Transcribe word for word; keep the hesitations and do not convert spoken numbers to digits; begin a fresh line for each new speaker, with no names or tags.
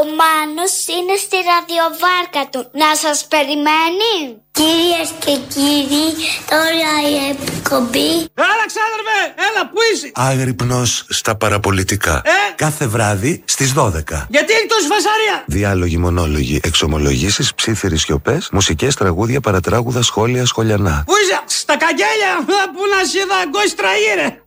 Μάνος είναι στη ραδιοβάρκα του. Να σας περιμένει. Κυρίες και κύριοι, τώρα η εκπομπή.
Έλα ξάδερφε, έλα που είσαι.
Άγρυπνος στα παραπολιτικά.
Ε?
Κάθε βράδυ στις δώδεκα.
Γιατί έχει τόση φασαρία.
Διάλογοι, μονόλογοι, εξομολογήσεις, ψίθυροι σιωπές, μουσικές, τραγούδια, παρατράγουδα, σχόλια, σχολιανά.
Πού είσαι, στα καγγέλια, που να σε είδα γκόστρα ήρε.